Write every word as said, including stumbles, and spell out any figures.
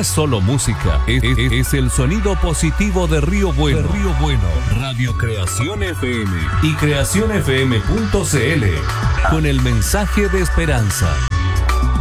es solo música, es, es- es el sonido positivo de Río Bueno. De Río Bueno, Radio Creación F M y creación f m punto c l con el mensaje de esperanza.